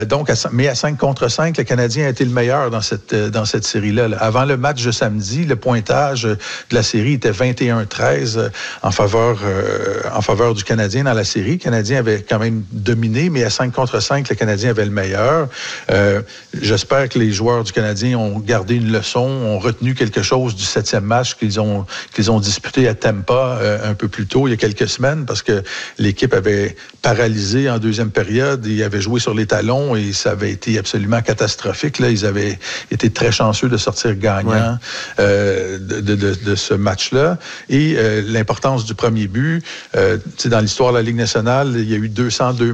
Donc, mais à 5 contre 5, le Canadien a été le meilleur dans cette série-là. Avant le match de samedi, le pointage de la série était 21-13 en faveur du Canadien dans la série. Le Canadien avait quand même dominé, mais à 5 contre 5, le Canadien avait le meilleur. J'espère que les joueurs du Canadien ont gardé une leçon, ont retenu quelque chose du 7e match qu'ils ont disputé à Tampa un peu plus tôt, il y a quelques semaines, parce que l'équipe avait paralysé en deuxième période. Ils avaient joué sur les talons et ça avait été absolument catastrophique. Là, ils avaient été très chanceux de sortir gagnants de ce match-là. Et l'importance du premier but, dans l'histoire de la Ligue nationale, il y a eu 202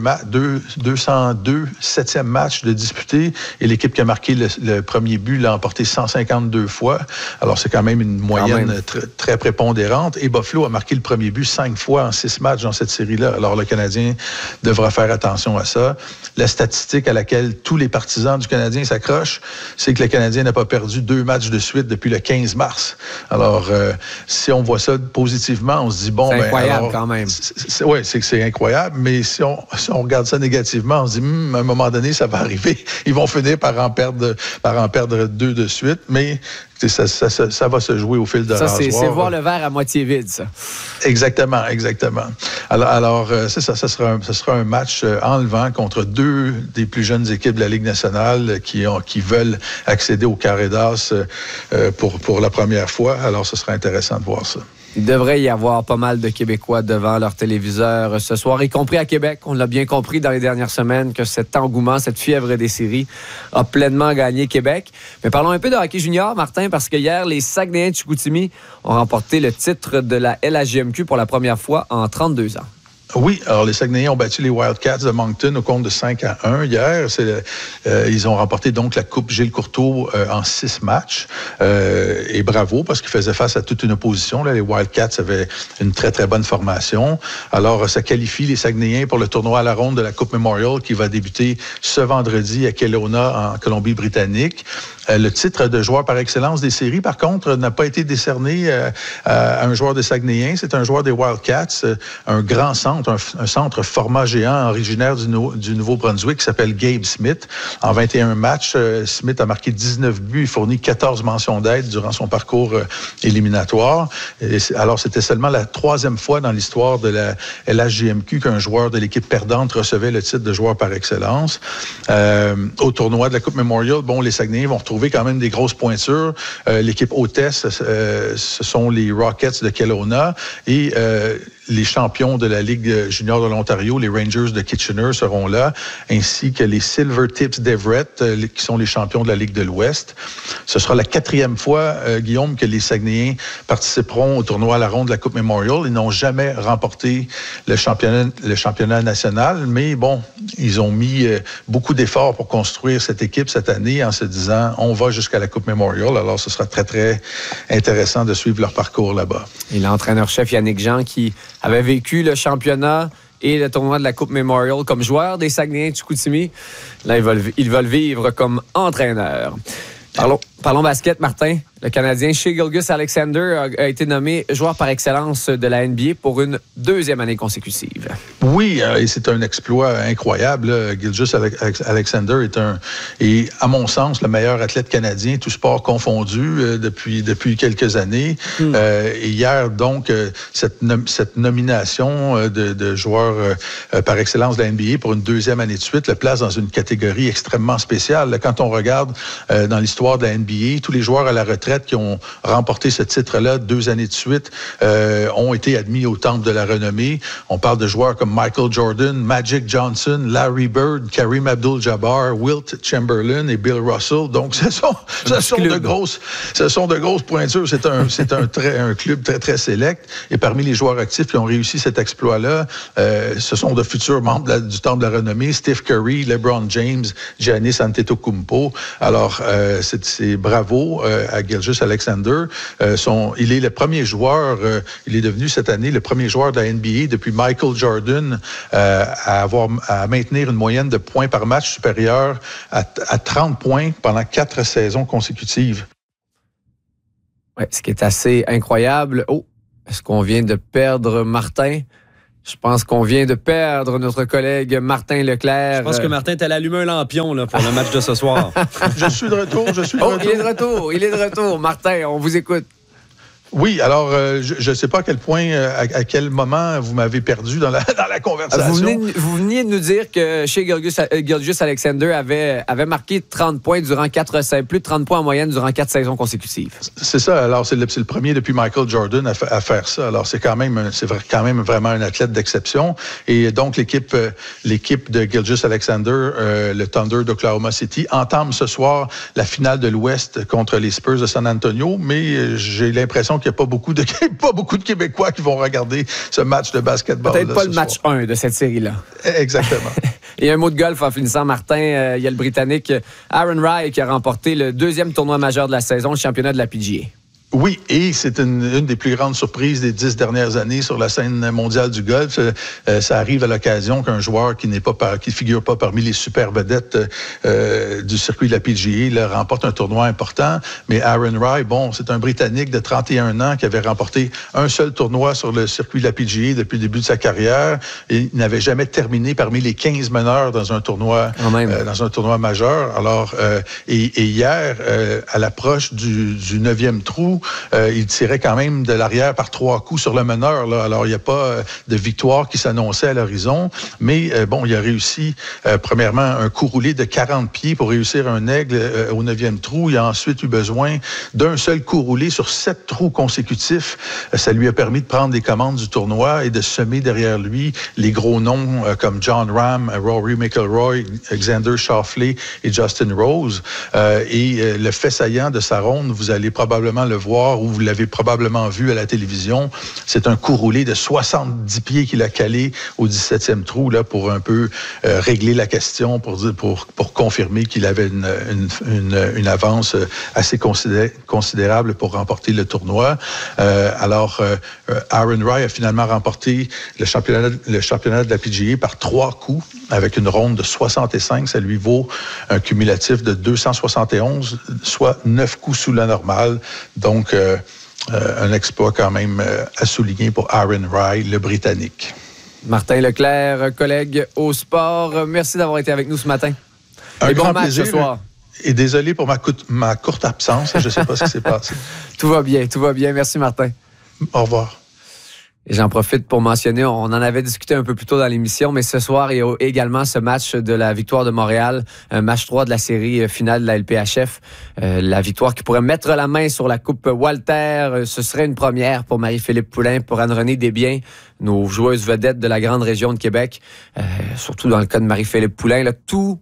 7e matchs de disputés et l'équipe qui a marqué le premier but l'a emporté 152 fois. Alors, c'est quand même une moyenne très prépondérante. Et Buffalo a marqué le premier but 5 fois en 6 matchs dans cette série-là. Alors, le Canadien devra faire attention à ça. La statistique à laquelle tous les partisans du Canadien s'accrochent, c'est que le Canadien n'a pas perdu 2 matchs de suite depuis le 15 mars. Alors, si on voit ça positivement, on se dit, bon... C'est incroyable quand même. Oui, c'est incroyable, mais si on regarde ça négativement, on se dit, à un moment donné, ça va arriver. Ils vont finir par en perdre 2 de suite, mais... Ça va se jouer au fil de rasoir. C'est voir le verre à moitié vide, ça. Exactement. Alors c'est ça. Ce sera un match enlevant contre 2 des plus jeunes équipes de la Ligue nationale qui veulent accéder au carré d'as pour la première fois. Alors, ce sera intéressant de voir ça. Il devrait y avoir pas mal de Québécois devant leur téléviseur ce soir, y compris à Québec. On l'a bien compris dans les dernières semaines que cet engouement, cette fièvre des séries a pleinement gagné Québec. Mais parlons un peu de hockey junior, Martin, parce que hier, les Saguenayens de Chicoutimi ont remporté le titre de la LHJMQ pour la première fois en 32 ans. Oui, alors les Saguenayens ont battu les Wildcats de Moncton au compte de 5-1 hier. Ils ont remporté donc la Coupe Gilles Courteau en 6 matchs. Et bravo, parce qu'ils faisaient face à toute une opposition. Là, les Wildcats avaient une très, très bonne formation. Alors, ça qualifie les Saguenayens pour le tournoi à la ronde de la Coupe Memorial qui va débuter ce vendredi à Kelowna, en Colombie-Britannique. Le titre de joueur par excellence des séries, par contre, n'a pas été décerné à un joueur des Saguenayens. C'est un joueur des Wildcats, un grand centre, un centre format géant originaire du Nouveau-Brunswick qui s'appelle Gabe Smith. En 21 matchs, Smith a marqué 19 buts et fourni 14 mentions d'aide durant son parcours éliminatoire. Alors, c'était seulement la 3e fois dans l'histoire de la LHJMQ qu'un joueur de l'équipe perdante recevait le titre de joueur par excellence. Au tournoi de la Coupe Memorial, les Saguenayens vont retrouver quand même des grosses pointures. L'équipe hôtesse, ce sont les Rockets de Kelowna et les champions de la Ligue junior de l'Ontario, les Rangers de Kitchener, seront là, ainsi que les Silver Tips d'Everett, qui sont les champions de la Ligue de l'Ouest. Ce sera la 4e fois, Guillaume, que les Saguenayens participeront au tournoi à la ronde de la Coupe Memorial. Ils n'ont jamais remporté le championnat national, mais ils ont mis beaucoup d'efforts pour construire cette équipe cette année en se disant, on va jusqu'à la Coupe Memorial. Alors, ce sera très, très intéressant de suivre leur parcours là-bas. Et l'entraîneur-chef Yannick Jean, qui avait vécu le championnat et le tournoi de la Coupe Memorial comme joueur des Saguenayens de Chicoutimi. Là, ils veulent vivre comme entraîneur. Parlons basket, Martin. Le Canadien Shai Gilgeous-Alexander a été nommé joueur par excellence de la NBA pour une 2e année consécutive. Oui, et c'est un exploit incroyable. Gilgeous-Alexander est, à mon sens, le meilleur athlète canadien, tout sport confondu, depuis quelques années. Et hier, donc, cette nomination de joueur par excellence de la NBA pour une 2e année de suite le place dans une catégorie extrêmement spéciale. Quand on regarde dans l'histoire de la NBA, tous les joueurs à la retraite qui ont remporté ce titre-là 2 années de suite ont été admis au temple de la renommée. On parle de joueurs comme Michael Jordan, Magic Johnson, Larry Bird, Kareem Abdul-Jabbar, Wilt Chamberlain et Bill Russell. Donc, ce sont de grosses pointures. C'est un club très, très sélect. Et parmi les joueurs actifs qui ont réussi cet exploit-là, ce sont de futurs membres du temple de la renommée, Steph Curry, LeBron James, Giannis Antetokounmpo. Alors, c'est bravo à Gilgeous-Alexander. Il est le premier joueur, il est devenu cette année le premier joueur de la NBA depuis Michael Jordan à maintenir une moyenne de points par match supérieure à 30 points pendant 4 saisons consécutives. Oui, ce qui est assez incroyable. Est-ce qu'on vient de perdre Martin? Je pense qu'on vient de perdre notre collègue Martin Leclerc. Je pense que Martin est allumé un lampion là, pour le match de ce soir. Je suis de retour. Il est de retour. Martin, on vous écoute. Oui, alors, je ne sais pas à quel point, à quel moment vous m'avez perdu dans la conversation. Vous veniez de nous dire que chez Gilgeous-Alexander avait marqué 30 points durant plus de 30 points en moyenne durant 4 saisons consécutives. C'est ça. Alors, c'est le premier depuis Michael Jordan à faire ça. Alors, c'est quand même vraiment un athlète d'exception. Et donc, l'équipe de Gilgeous-Alexander, le Thunder d'Oklahoma City, entame ce soir la finale de l'Ouest contre les Spurs de San Antonio. Mais j'ai l'impression qu'il n'y a pas beaucoup de Québécois qui vont regarder ce match de basketball. Peut-être pas le match 1 de cette série-là. Exactement. Et un mot de golf en finissant, Martin. Il y a le Britannique Aaron Rai qui a remporté le 2e tournoi majeur de la saison, le championnat de la PGA. Oui, et c'est une des plus grandes surprises des 10 dernières années sur la scène mondiale du golf. Ça arrive à l'occasion qu'un joueur qui figure pas parmi les super vedettes du circuit de la PGA remporte un tournoi important. Mais Aaron Rai, c'est un Britannique de 31 ans qui avait remporté un seul tournoi sur le circuit de la PGA depuis le début de sa carrière. Et il n'avait jamais terminé parmi les 15 meneurs dans un tournoi majeur. Alors, et hier, à l'approche du 9e trou, il tirait quand même de l'arrière par 3 coups sur le meneur. Là. Alors, il n'y a pas de victoire qui s'annonçait à l'horizon. Mais il a réussi, premièrement, un coup roulé de 40 pieds pour réussir un aigle au 9e trou. Il a ensuite eu besoin d'un seul coup roulé sur 7 trous consécutifs. Ça lui a permis de prendre les commandes du tournoi et de semer derrière lui les gros noms comme John Rahm, Rory McIlroy, Xander Schauffele et Justin Rose. Et le fait saillant de sa ronde, vous allez probablement le voir ou vous l'avez probablement vu à la télévision, c'est un coup roulé de 70 pieds qu'il a calé au 17e trou là, pour un peu régler la question, pour confirmer qu'il avait une avance assez considérable pour remporter le tournoi. Alors, Aaron Rai a finalement remporté le championnat de la PGA par 3 coups avec une ronde de 65. Ça lui vaut un cumulatif de 271, soit 9 coups sous la normale. Donc, un exploit quand même à souligner pour Aaron Rai, le Britannique. Martin Leclerc, collègue au sport, merci d'avoir été avec nous ce matin. Un grand match plaisir. Ce soir. Et désolé pour ma courte absence. Je ne sais pas ce qui s'est passé. Tout va bien. Merci, Martin. Au revoir. Et j'en profite pour mentionner, on en avait discuté un peu plus tôt dans l'émission, mais ce soir, il y a également ce match de la victoire de Montréal, un match 3 de la série finale de la LPHF. La victoire qui pourrait mettre la main sur la Coupe Walter. Ce serait une première pour Marie-Philippe Poulin, pour Anne-Renée Desbiens, nos joueuses vedettes de la grande région de Québec. Surtout dans le cas de Marie-Philippe Poulin, là,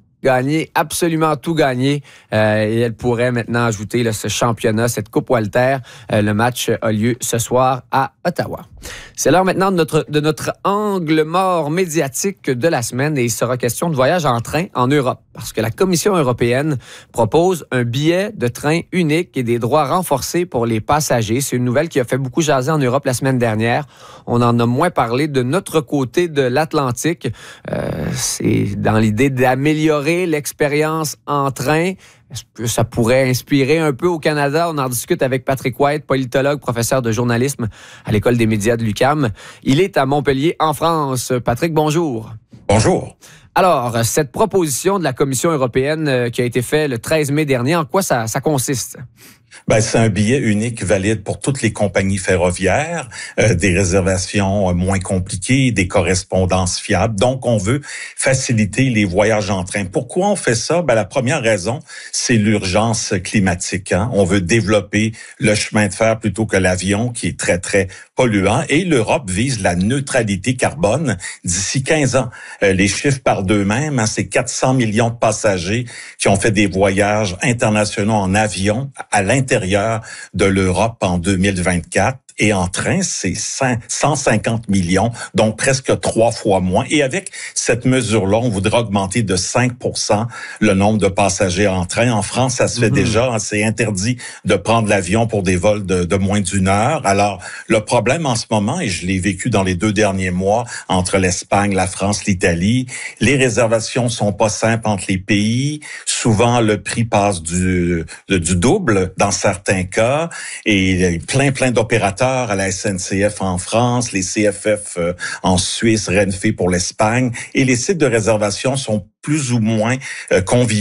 absolument tout gagné. Et elle pourrait maintenant ajouter ce championnat, cette Coupe Walter. Le match a lieu ce soir à Ottawa. C'est l'heure maintenant de notre angle mort médiatique de la semaine et il sera question de voyage en train en Europe parce que la Commission européenne propose un billet de train unique et des droits renforcés pour les passagers. C'est une nouvelle qui a fait beaucoup jaser en Europe la semaine dernière. On en a moins parlé de notre côté de l'Atlantique. C'est dans l'idée d'améliorer l'expérience en train. Est-ce que ça pourrait inspirer un peu au Canada? On en discute avec Patrick White, politologue, professeur de journalisme à l'École des médias de l'UQAM. Il est à Montpellier, en France. Patrick, bonjour. Bonjour. Alors, cette proposition de la Commission européenne qui a été faite le 13 mai dernier, en quoi ça consiste? C'est un billet unique valide pour toutes les compagnies ferroviaires, des réservations moins compliquées, des correspondances fiables. Donc, on veut faciliter les voyages en train. Pourquoi on fait ça? La première raison, c'est l'urgence climatique. On veut développer le chemin de fer plutôt que l'avion, qui est très, très polluant. Et l'Europe vise la neutralité carbone d'ici 15 ans. Les chiffres parlent d'eux-mêmes. C'est 400 millions de passagers qui ont fait des voyages internationaux en avion à l'intérieur de l'Europe en 2024. Et en train, c'est 150 millions, donc presque 3 fois moins. Et avec cette mesure-là, on voudrait augmenter de 5% le nombre de passagers en train. En France, ça se fait déjà. C'est interdit de prendre l'avion pour des vols de moins d'1 heure. Alors, le problème en ce moment, et je l'ai vécu dans les 2 derniers mois, entre l'Espagne, la France, l'Italie, les réservations sont pas simples entre les pays. Souvent, le prix passe du double dans certains cas. Et plein d'opérateurs opérateurs à la SNCF en France, les CFF en Suisse, Renfe pour l'Espagne, et les sites de réservation sont plus ou moins conviviaux